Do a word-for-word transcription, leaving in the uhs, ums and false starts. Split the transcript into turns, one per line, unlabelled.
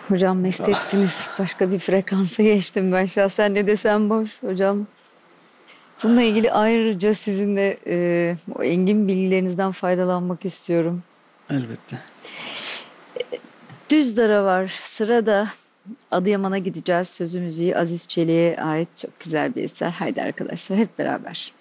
Hocam mest ettiniz. Başka bir frekansa geçtim ben şahsen, ne desem boş hocam. Bununla ilgili ayrıca sizin de e, o engin bilgilerinizden faydalanmak istiyorum.
Elbette.
Düzdar'a var sırada. Adıyaman'a gideceğiz. Sözü müziği Aziz Çelik'e ait çok güzel bir eser. Haydi arkadaşlar hep beraber.